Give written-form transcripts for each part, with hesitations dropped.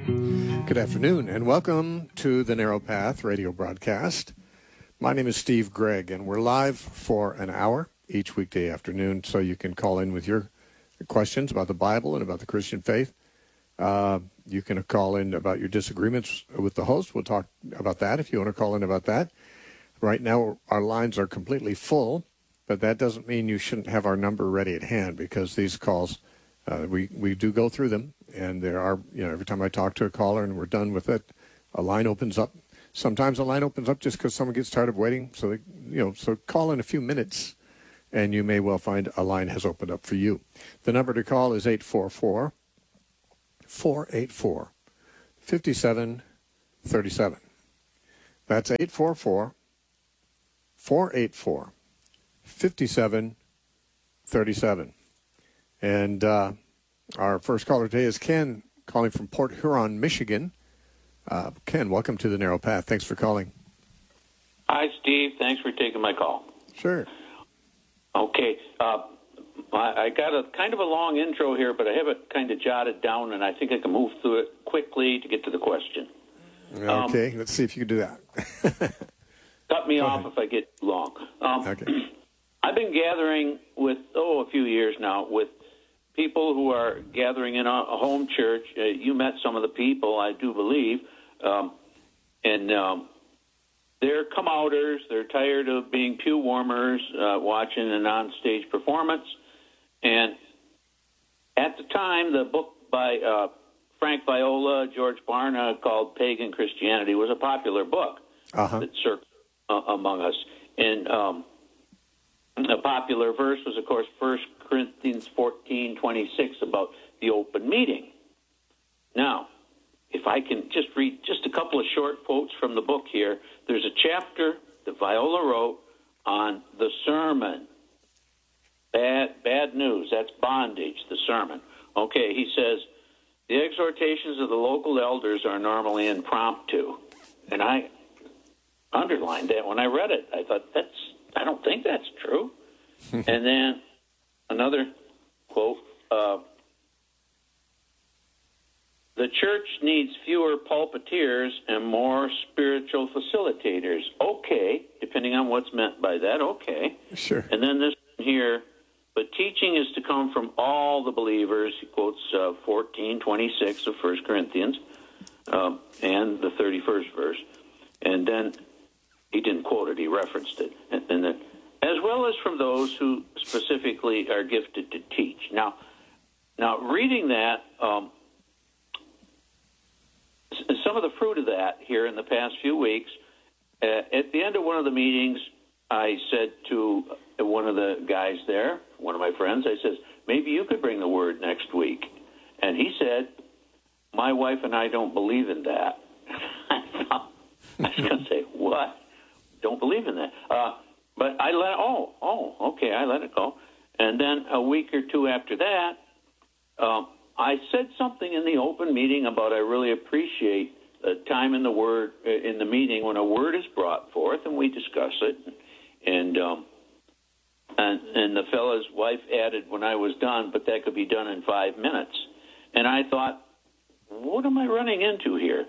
Good afternoon, and welcome to the Narrow Path radio broadcast. My name is Steve Gregg, and we're live for an hour each weekday afternoon, so you can call in with your questions about the Bible and about the Christian faith. You can call in about your disagreements with the host. We'll talk about that if you want to call in about that. Right now, our lines are completely full, but that doesn't mean you shouldn't have our number ready at hand, because these calls, we do go through them. And there are, every time I talk to a caller and we're done with it, a line opens up. Sometimes a line opens up just because someone gets tired of waiting. So, so call in a few minutes and you may well find a line has opened up for you. The number to call is 844-484-5737. That's 844-484-5737. And, our first caller today is Ken, calling from Port Huron, Michigan. Ken, welcome to the Narrow Path. Thanks for calling. Hi, Steve. Thanks for taking my call. Sure. Okay. I got a kind of a long intro here, but I have it kind of jotted down, and I think I can move through it quickly to get to the question. Okay. Let's see if you can do that. Cut me off if I get too long. Okay. I've been gathering with, a few years now, with people who are gathering in a home church. You met some of the people, I do believe, and they're come-outers. They're tired of being pew warmers, watching an on-stage performance. And at the time, the book by Frank Viola, George Barna, called Pagan Christianity, was a popular book that circled among us. And a popular verse was, of course, 1 Corinthians 14:26 about the open meeting. Now, if I can just read just a couple of short quotes from the book here. There's a chapter that Viola wrote on the sermon. Bad news, that's bondage, the sermon. Okay, he says, the exhortations of the local elders are normally impromptu. And I underlined that when I read it. I thought, I don't think that's true. And then another quote, the church needs fewer pulpiteers and more spiritual facilitators. Okay, depending on what's meant by that, okay. Sure. And then this here, but teaching is to come from all the believers. He quotes 14:26 of 1 Corinthians and the 31st verse. And then he didn't quote it, he referenced it. And then, as well as from those who specifically are gifted to teach. Now reading that, some of the fruit of that here in the past few weeks, at the end of one of the meetings, I said to one of the guys there, one of my friends, I says, maybe you could bring the word next week. And he said, my wife and I don't believe in that. I was going to say, what? Don't believe in that. But I let okay, I let it go. And then a week or two after that, I said something in the open meeting about I really appreciate the time in the word in the meeting when a word is brought forth and we discuss it. And the fellow's wife added when I was done, but that could be done in 5 minutes. And I thought, what am I running into here?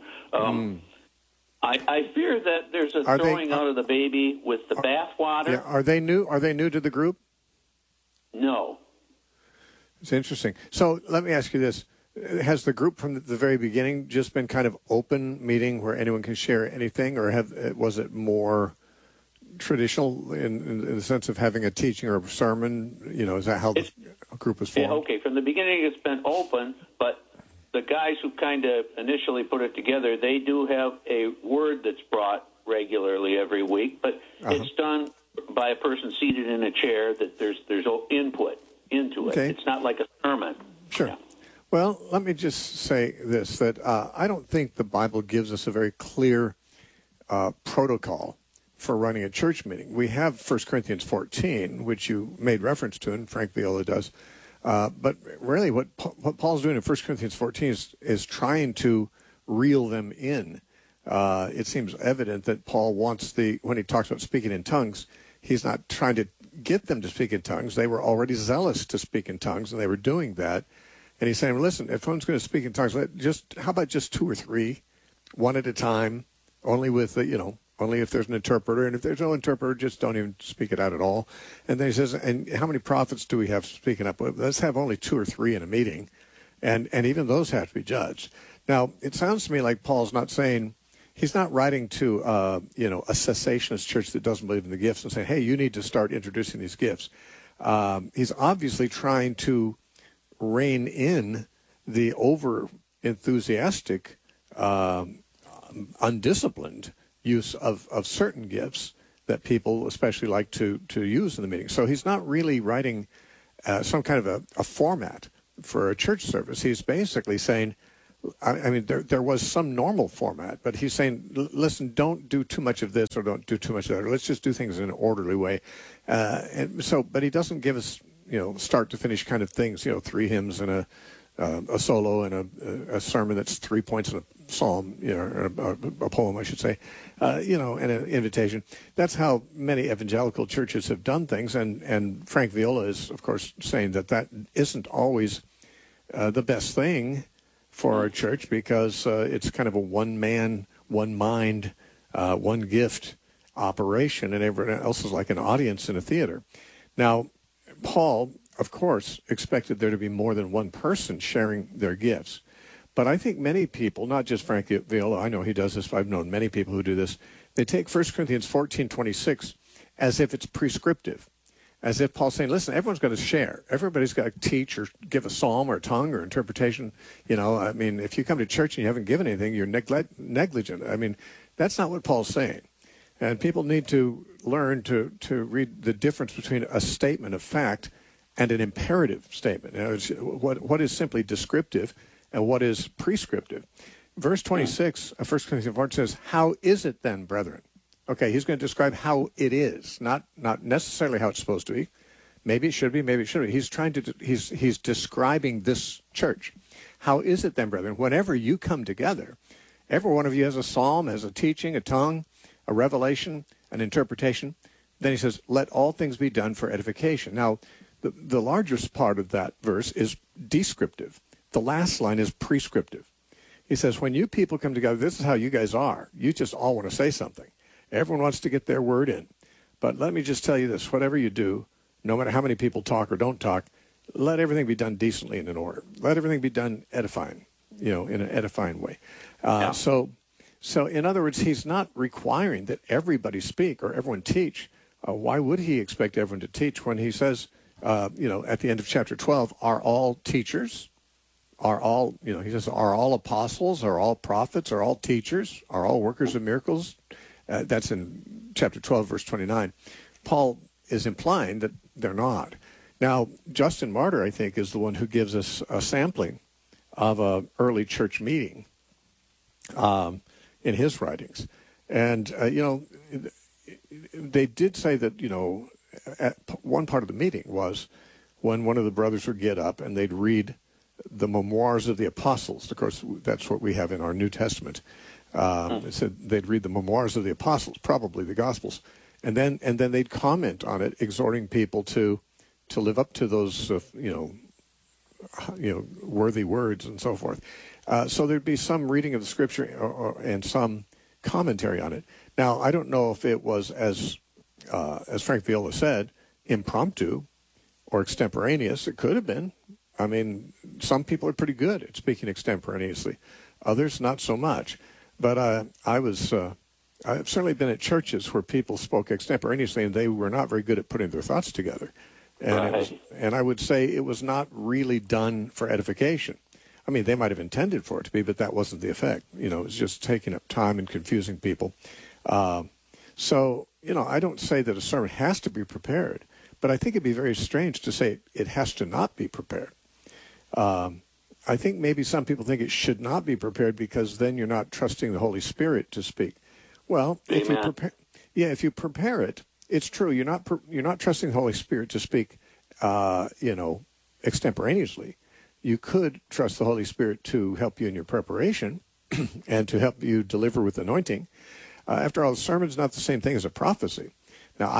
I fear that there's a throwing out of the baby with the bathwater. Yeah, are they new? Are they new to the group? No. It's interesting. So let me ask you this. Has the group from the very beginning just been kind of open meeting where anyone can share anything, or was it more traditional in the sense of having a teaching or a sermon? Is that how the group was formed? Yeah, okay, from the beginning it's been open, but the guys who kind of initially put it together, they do have a word that's brought regularly every week, but it's done by a person seated in a chair that there's input into it. Okay. It's not like a sermon. Sure. Yeah. Well, let me just say this, that I don't think the Bible gives us a very clear protocol for running a church meeting. We have 1 Corinthians 14, which you made reference to, and Frank Viola does. But really what Paul's doing in 1 Corinthians 14 is trying to reel them in. It seems evident that Paul wants when he talks about speaking in tongues, he's not trying to get them to speak in tongues. They were already zealous to speak in tongues, and they were doing that. And he's saying, well, listen, if one's going to speak in tongues, how about just 2 or 3, one at a time, only with, only if there's an interpreter. And if there's no interpreter, just don't even speak it out at all. And then he says, and how many prophets do we have speaking up? Well, let's have only 2 or 3 in a meeting. And even those have to be judged. Now, it sounds to me like Paul's not saying, he's not writing to, a cessationist church that doesn't believe in the gifts and saying, hey, you need to start introducing these gifts. He's obviously trying to rein in the over-enthusiastic, undisciplined use of certain gifts that people especially like to use in the meeting. So he's not really writing some kind of a format for a church service. He's basically saying, I mean, there was some normal format, but he's saying, listen, don't do too much of this or don't do too much of that. Or let's just do things in an orderly way. But he doesn't give us, start to finish kind of things, 3 hymns and a solo and a sermon that's 3 points in a psalm, or a poem, I should say, and an invitation. That's how many evangelical churches have done things. And Frank Viola is, of course, saying that isn't always the best thing for our church, because it's kind of a one-man, one-mind, one-gift operation, and everyone else is like an audience in a theater. Now, Paul, of course, expected there to be more than one person sharing their gifts. But I think many people, not just Frank Viola, I know he does this, I've known many people who do this, they take 1 Corinthians 14:26 as if it's prescriptive. As if Paul's saying, listen, everyone's got to share. Everybody's got to teach or give a psalm or a tongue or interpretation. I mean, if you come to church and you haven't given anything, you're negligent. I mean, that's not what Paul's saying. And people need to learn to read the difference between a statement of fact and an imperative statement. What is simply descriptive and what is prescriptive. Verse 26 of 1 Corinthians 4 says, how is it then, brethren? Okay, he's going to describe how it is, not necessarily how it's supposed to be. Maybe it should be, maybe it shouldn't be. He's describing this church. How is it then, brethren? Whenever you come together, every one of you has a psalm, has a teaching, a tongue, a revelation, an interpretation. Then he says, let all things be done for edification. Now, the largest part of that verse is descriptive. The last line is prescriptive. He says, when you people come together, this is how you guys are. You just all want to say something. Everyone wants to get their word in. But let me just tell you this, whatever you do, no matter how many people talk or don't talk, let everything be done decently and in order. Let everything be done edifying, in an edifying way. So in other words, he's not requiring that everybody speak or everyone teach. Why would he expect everyone to teach when he says, at the end of chapter 12, are all teachers? Are all, he says, are all apostles? Are all prophets? Are all teachers? Are all workers of miracles? That's in chapter 12, verse 29. Paul is implying that they're not. Now, Justin Martyr, I think, is the one who gives us a sampling of an early church meeting in his writings. And, they did say that, at one part of the meeting was when one of the brothers would get up and they'd read the memoirs of the apostles. Of course, that's what we have in our New Testament. It said they'd read the memoirs of the apostles, probably the Gospels, and then they'd comment on it, exhorting people to live up to those, worthy words and so forth. So there'd be some reading of the Scripture and some commentary on it. Now, I don't know if it was as Frank Viola said, impromptu or extemporaneous. It could have been. I mean, some people are pretty good at speaking extemporaneously. Others, not so much. But I've certainly been at churches where people spoke extemporaneously and they were not very good at putting their thoughts together. And I would say it was not really done for edification. I mean, they might have intended for it to be, but that wasn't the effect. It was just taking up time and confusing people. So, I don't say that a sermon has to be prepared, but I think it'd be very strange to say it has to not be prepared. I think maybe some people think it should not be prepared because then you're not trusting the Holy Spirit to speak. Well, if you prepare it, it's true. You're not trusting the Holy Spirit to speak, extemporaneously. You could trust the Holy Spirit to help you in your preparation and to help you deliver with anointing. After all, the sermon's not the same thing as a prophecy. Now,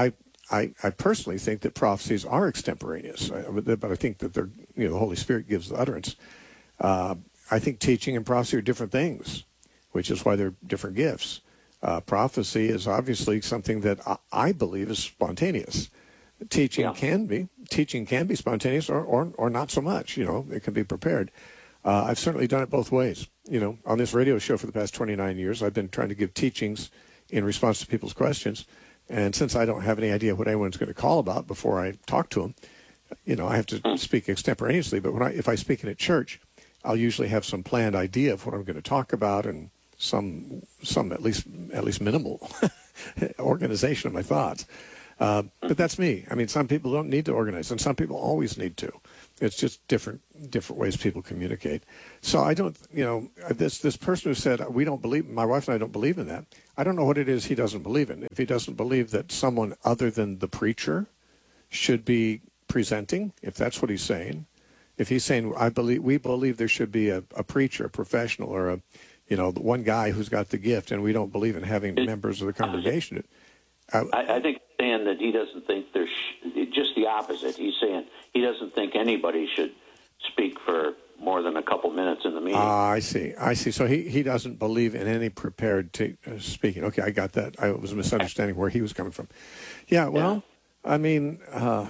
I personally think that prophecies are extemporaneous, but I think that they're, the Holy Spirit gives the utterance. I think teaching and prophecy are different things, which is why they're different gifts. Prophecy is obviously something that I believe is spontaneous. Teaching can be spontaneous or not so much. It can be prepared. I've certainly done it both ways. On this radio show for the past 29 years, I've been trying to give teachings in response to people's questions. And since I don't have any idea what anyone's going to call about before I talk to them, I have to speak extemporaneously. But if I speak in a church, I'll usually have some planned idea of what I'm going to talk about and some at least minimal organization of my thoughts. But that's me. I mean, some people don't need to organize, and some people always need to. It's just different ways people communicate. So I don't, this person who said, we don't believe, my wife and I don't believe in that. I don't know what it is he doesn't believe in. If he doesn't believe that someone other than the preacher should be presenting, if that's what he's saying, if he's saying, we believe there should be a preacher, a professional, or the one guy who's got the gift, and we don't believe in having members of the congregation. I think he's saying that he doesn't think there's just the opposite. He's saying he doesn't think anybody should speak for more than a couple minutes in the meeting. I see. So he doesn't believe in any prepared speaking. Okay, I got that. I was misunderstanding where he was coming from. Yeah, well, yeah. I mean,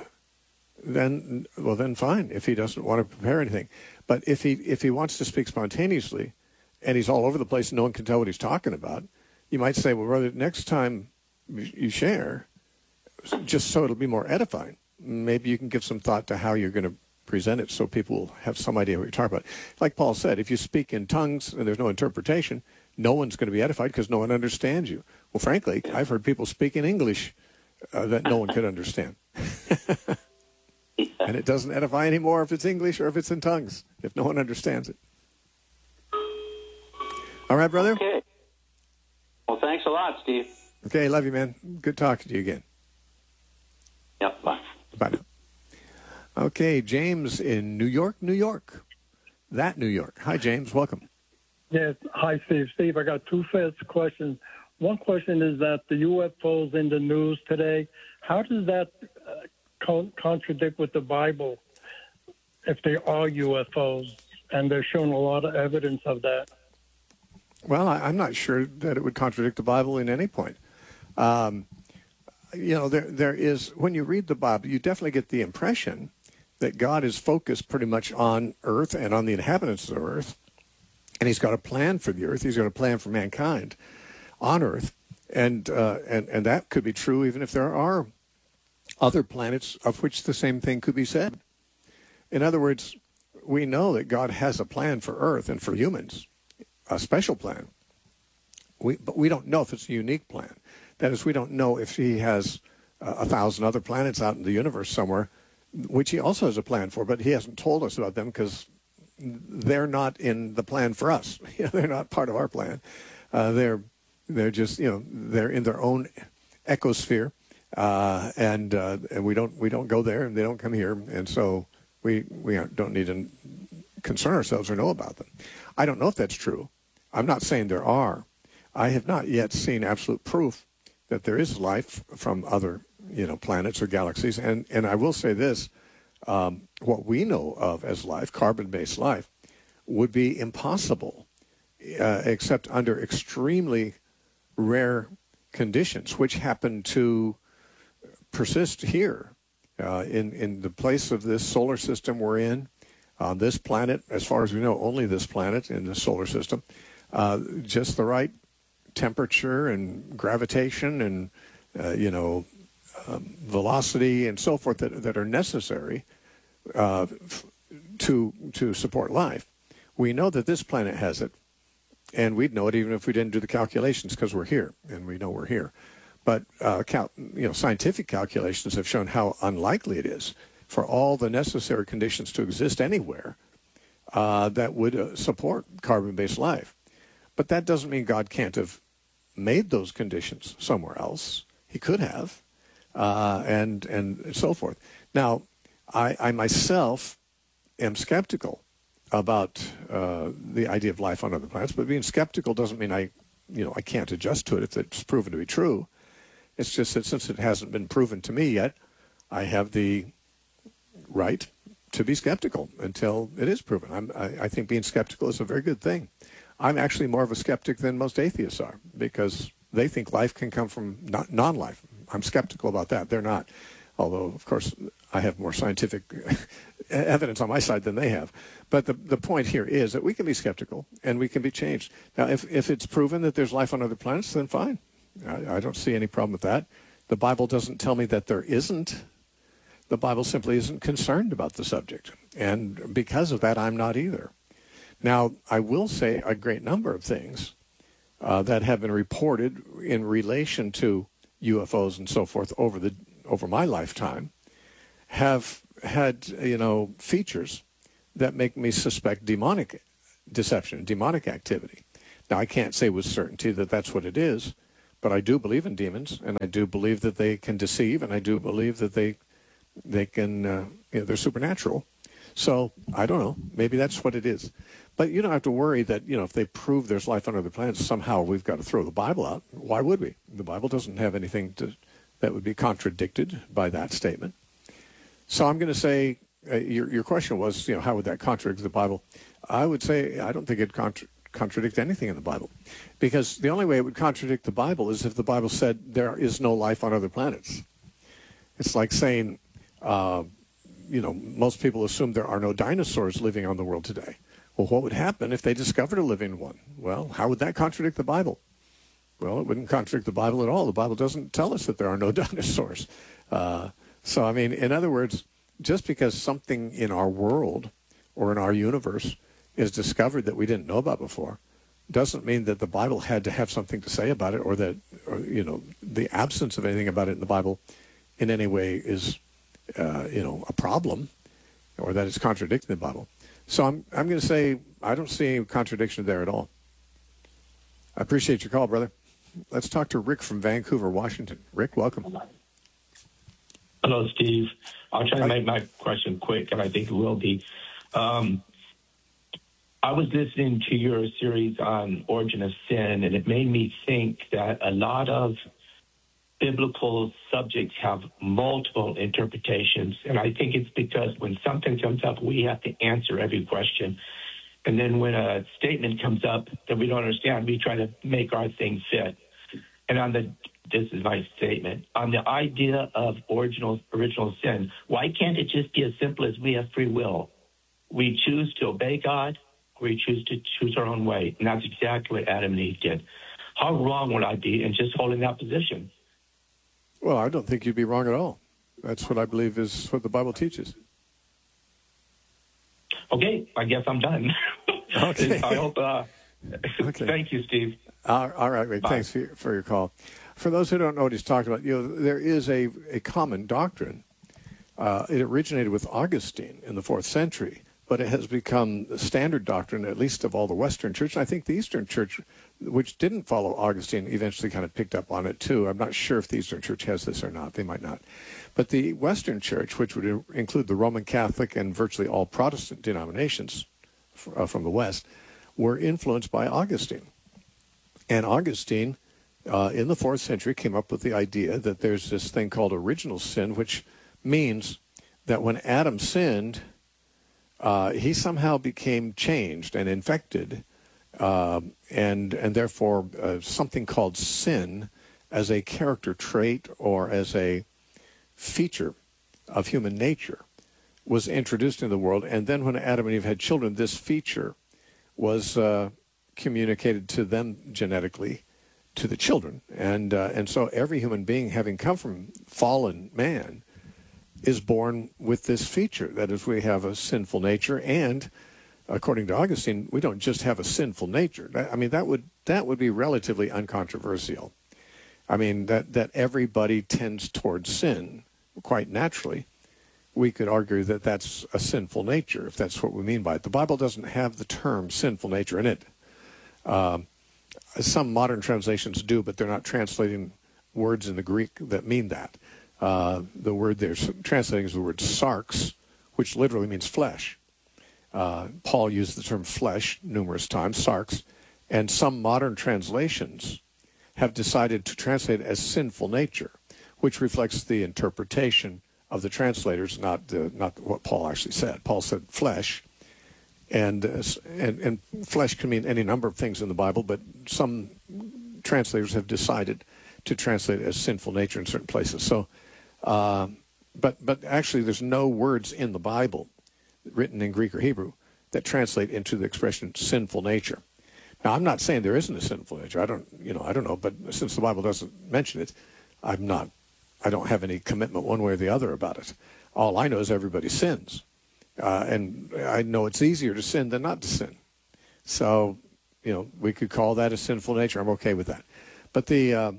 then fine, if he doesn't want to prepare anything. But if he wants to speak spontaneously and he's all over the place and no one can tell what he's talking about, you might say, well, brother, next time you share, just so it'll be more edifying, maybe you can give some thought to how you're going to present it so people will have some idea what you're talking about. Like Paul said, if you speak in tongues and there's no interpretation, no one's going to be edified because no one understands you. Well, frankly, I've heard people speak in English that no one could understand. And it doesn't edify anymore if it's English or if it's in tongues, if no one understands it. All right, brother? Okay. Well, thanks a lot, Steve. Okay, love you, man. Good talking to you again. Yep, bye. Bye now. Okay, James in New York. New York. Hi, James. Welcome. Yes. Hi, Steve. Steve, I got two fast questions. One question is that the UFOs in the news today, how does that contradict with the Bible if they are UFOs? And they're showing a lot of evidence of that. Well, I'm not sure that it would contradict the Bible in any point. There is, when you read the Bible, you definitely get the impression that God is focused pretty much on earth and on the inhabitants of earth. And he's got a plan for the earth. He's got a plan for mankind on earth. And that could be true even if there are other planets of which the same thing could be said. In other words, we know that God has a plan for earth and for humans, a special plan. But we don't know if it's a unique plan. That is, we don't know if he has 1,000 other planets out in the universe somewhere, which he also has a plan for, but he hasn't told us about them because they're not in the plan for us. They're not part of our plan. They're just, they're in their own ecosphere, and we don't go there, and they don't come here, and so we don't need to concern ourselves or know about them. I don't know if that's true. I'm not saying there are. I have not yet seen absolute proof that there is life from other, planets or galaxies. And I will say this, what we know of as life, carbon-based life, would be impossible except under extremely rare conditions, which happen to persist here in the place of this solar system we're in, on this planet, as far as we know, only this planet in the solar system, just the right temperature and gravitation and, velocity and so forth that are necessary to support life. We know that this planet has it, and we'd know it even if we didn't do the calculations because we're here, and we know we're here. But scientific calculations have shown how unlikely it is for all the necessary conditions to exist anywhere that would support carbon-based life. But that doesn't mean God can't have made those conditions somewhere else. He could have, and so forth. Now, I myself am skeptical about the idea of life on other planets, but being skeptical doesn't mean I can't adjust to it if it's proven to be true. It's just that since it hasn't been proven to me yet, I have the right to be skeptical until it is proven. I think being skeptical is a very good thing. I'm actually more of a skeptic than most atheists are because they think life can come from non-life. I'm skeptical about that. They're not. Although, of course, I have more scientific evidence on my side than they have. But the point here is that we can be skeptical and we can be changed. Now, if it's proven that there's life on other planets, then fine. I don't see any problem with that. The Bible doesn't tell me that there isn't. The Bible simply isn't concerned about the subject. And because of that, I'm not either. Now, I will say a great number of things that have been reported in relation to UFOs and so forth over my lifetime have had, features that make me suspect demonic deception, demonic activity. Now, I can't say with certainty that that's what it is, but I do believe in demons, and I do believe that they can deceive, and I do believe that they can, they're supernatural. So I don't know. Maybe that's what it is. But you don't have to worry that, if they prove there's life on other planets, somehow we've got to throw the Bible out. Why would we? The Bible doesn't have anything that would be contradicted by that statement. So I'm going to say, your question was, how would that contradict the Bible? I would say I don't think it'd contradict anything in the Bible. Because the only way it would contradict the Bible is if the Bible said there is no life on other planets. It's like saying, most people assume there are no dinosaurs living on the world today. Well, what would happen if they discovered a living one? Well, how would that contradict the Bible? Well, it wouldn't contradict the Bible at all. The Bible doesn't tell us that there are no dinosaurs. So, I mean, in other words, just because something in our world or in our universe is discovered that we didn't know about before doesn't mean that the Bible had to have something to say about it or that, the absence of anything about it in the Bible in any way is, a problem or that it's contradicting the Bible. So I'm going to say I don't see any contradiction there at all. I appreciate your call, brother. Let's talk to Rick from Vancouver, Washington. Rick, welcome. Hello, Steve. I'll try to make my question quick, and I think it will be. I was listening to your series on Origin of Sin, and it made me think that a lot of biblical subjects have multiple interpretations. And I think it's because when something comes up, we have to answer every question. And then when a statement comes up that we don't understand, we try to make our thing fit. And this is my statement, on the idea of original sin, why can't it just be as simple as we have free will? We choose to obey God, or we choose to choose our own way. And that's exactly what Adam and Eve did. How wrong would I be in just holding that position? Well, I don't think you'd be wrong at all. That's what I believe is what the Bible teaches. Okay, I guess I'm done. Okay. I hope. Okay. Thank you, Steve. All right, Ray. Bye. Thanks for your call. For those who don't know what he's talking about, there is a common doctrine. It originated with Augustine in the 4th century, but it has become the standard doctrine, at least of all the Western Church. And I think the Eastern Church, which didn't follow Augustine, eventually kind of picked up on it too. I'm not sure if the Eastern Church has this or not. They might not. But the Western Church, which would include the Roman Catholic and virtually all Protestant denominations from the West, were influenced by Augustine. And Augustine, in the 4th century, came up with the idea that there's this thing called original sin, which means that when Adam sinned, he somehow became changed and infected, and therefore something called sin as a character trait or as a feature of human nature was introduced in the world. And then when Adam and Eve had children, this feature was communicated to them genetically to the children. And so every human being, having come from fallen man, is born with this feature. That is, we have a sinful nature, and according to Augustine, we don't just have a sinful nature. I mean, that would be relatively uncontroversial. I mean, that everybody tends towards sin quite naturally. We could argue that that's a sinful nature, if that's what we mean by it. The Bible doesn't have the term sinful nature in it. Some modern translations do, but they're not translating words in the Greek that mean that. The word they're translating is the word sarx, which literally means flesh. Paul used the term flesh numerous times, sarx, and some modern translations have decided to translate as sinful nature, which reflects the interpretation of the translators, not what Paul actually said. Paul said flesh, and flesh can mean any number of things in the Bible, but some translators have decided to translate it as sinful nature in certain places. So, but actually, there's no words in the Bible written in Greek or Hebrew that translate into the expression sinful nature. Now, I'm not saying there isn't a sinful nature. I don't know, but since the Bible doesn't mention it, I don't have any commitment one way or the other about it. All I know is everybody sins. And I know it's easier to sin than not to sin. So, we could call that a sinful nature. I'm okay with that. But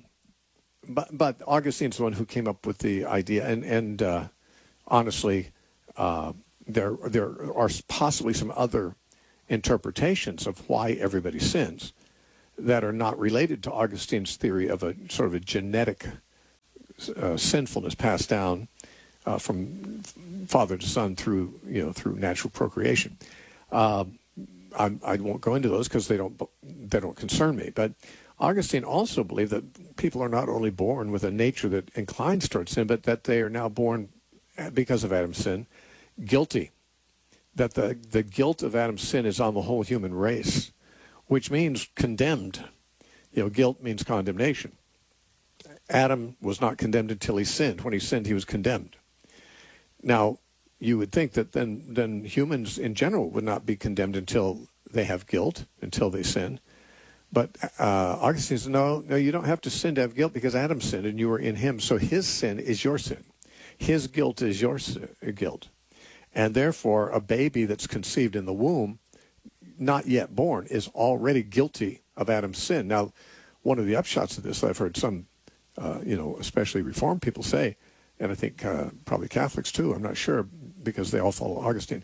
but Augustine's the one who came up with the idea. And honestly, there are possibly some other interpretations of why everybody sins that are not related to Augustine's theory of a sort of a genetic sinfulness passed down from father to son through natural procreation. I won't go into those because they don't concern me. But Augustine also believed that people are not only born with a nature that inclines towards sin, but that they are now born, because of Adam's sin, guilty. That the guilt of Adam's sin is on the whole human race, which means condemned. Guilt means condemnation. Adam was not condemned until he sinned. When he sinned, he was condemned. Now, you would think that then humans in general would not be condemned until they have guilt, until they sin. But Augustine says, no, you don't have to sin to have guilt because Adam sinned and you were in him. So his sin is your sin. His guilt is your guilt. And therefore, a baby that's conceived in the womb, not yet born, is already guilty of Adam's sin. Now, one of the upshots of this, I've heard some, especially Reformed people say, and I think probably Catholics too, I'm not sure, because they all follow Augustine,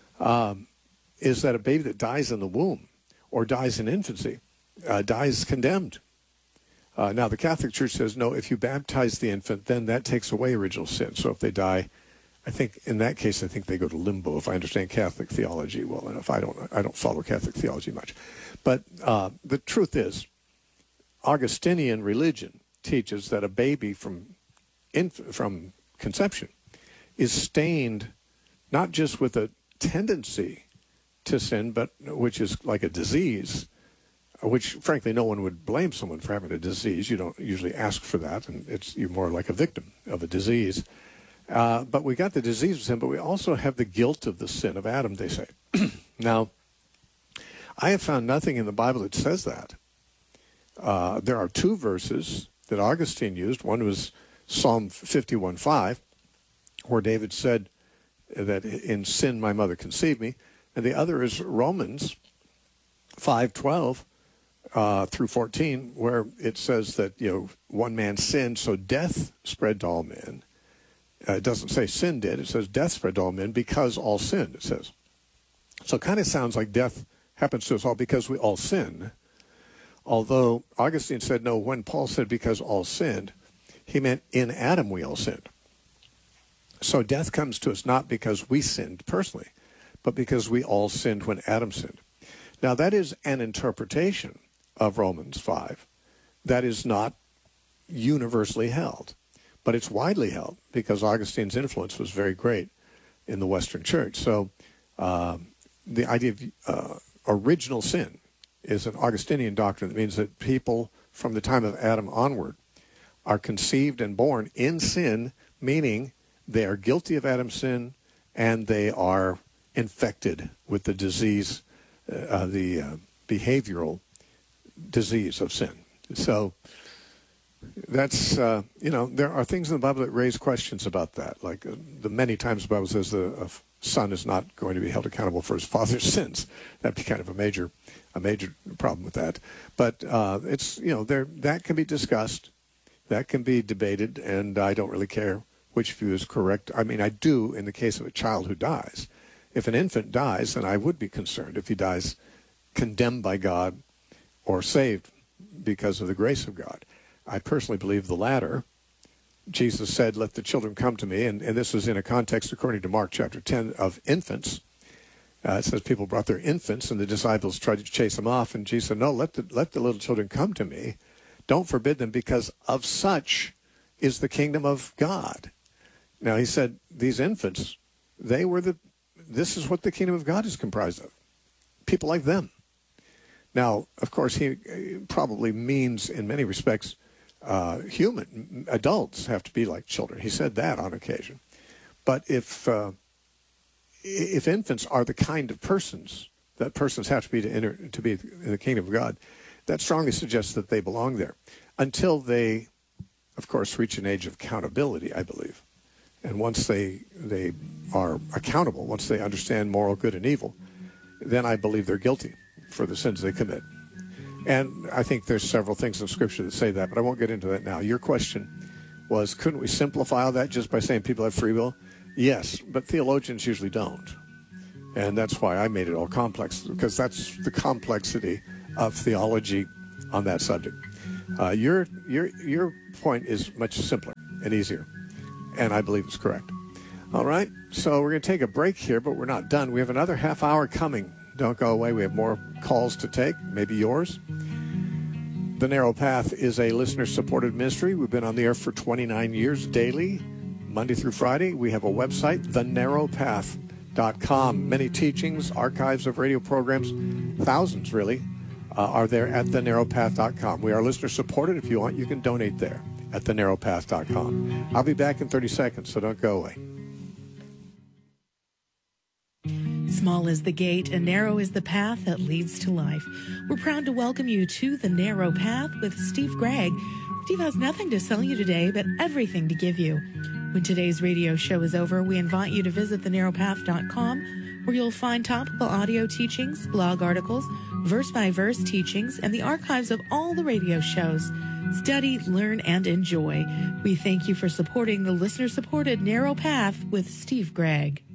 is that a baby that dies in the womb or dies in infancy dies condemned. Now, the Catholic Church says, no, if you baptize the infant, then that takes away original sin. So if they die, I think in that case, I think they go to limbo, if I understand Catholic theology well enough. I don't follow Catholic theology much. But the truth is, Augustinian religion teaches that a baby from conception is stained not just with a tendency to sin, but which is like a disease, which frankly no one would blame someone for having a disease. You don't usually ask for that, and you're more like a victim of a disease. But we got the disease of sin, but we also have the guilt of the sin of Adam, they say. Now, I have found nothing in the Bible that says that. There are two verses that Augustine used. One was Psalm 51:5, where David said that in sin my mother conceived me. And the other is Romans 5:12 through 14, where it says that, one man sinned, so death spread to all men. It doesn't say sin did. It says death spread to all men because all sinned, it says. So it kind of sounds like death happens to us all because we all sin. Although Augustine said, no, when Paul said because all sinned, he meant in Adam we all sinned. So death comes to us not because we sinned personally, but because we all sinned when Adam sinned. Now that is an interpretation of Romans 5 that is not universally held. But it's widely held because Augustine's influence was very great in the Western Church. So the idea of original sin is an Augustinian doctrine that means that people from the time of Adam onward are conceived and born in sin, meaning they are guilty of Adam's sin and they are infected with the disease, the behavioral disease of sin. So that's, there are things in the Bible that raise questions about that. Like the many times the Bible says the son is not going to be held accountable for his father's sins. That'd be kind of a major problem with that. But it's, that can be discussed. That can be debated, and I don't really care which view is correct. I mean, I do in the case of a child who dies. If an infant dies, then I would be concerned if he dies condemned by God or saved because of the grace of God. I personally believe the latter. Jesus said, let the children come to me, and this was in a context, according to Mark chapter 10, of infants. It says people brought their infants, and the disciples tried to chase them off, and Jesus said, no, let the little children come to me. Don't forbid them, because of such is the kingdom of God. Now, he said these infants, this is what the kingdom of God is comprised of. People like them. Now, of course, he probably means in many respects human adults have to be like children. He said that on occasion. But if infants are the kind of persons that persons have to be to be in the kingdom of God, that strongly suggests that they belong there until they, of course, reach an age of accountability, I believe. And once they are accountable, once they understand moral good and evil, then I believe they're guilty for the sins they commit. And I think there's several things in Scripture that say that, but I won't get into that now. Your question was, couldn't we simplify all that just by saying people have free will? Yes, but theologians usually don't. And that's why I made it all complex, because that's the complexity of theology on that subject. Your point is much simpler and easier, and I believe it's correct. All right, so we're going to take a break here, but we're not done. We have another half hour coming. Don't go away. We have more calls to take, maybe yours. The Narrow Path is a listener-supported ministry. We've been on the air for 29 years daily, Monday through Friday. We have a website, thenarrowpath.com. Many teachings, archives of radio programs, thousands really, are there at thenarrowpath.com. We are listener-supported. If you want, you can donate there at thenarrowpath.com. I'll be back in 30 seconds, so don't go away. Small is the gate and narrow is the path that leads to life. We're proud to welcome you to The Narrow Path with Steve Gregg. Steve has nothing to sell you today, but everything to give you. When today's radio show is over, we invite you to visit thenarrowpath.com, where you'll find topical audio teachings, blog articles, verse-by-verse teachings, and the archives of all the radio shows. Study, learn, and enjoy. We thank you for supporting the listener-supported Narrow Path with Steve Gregg.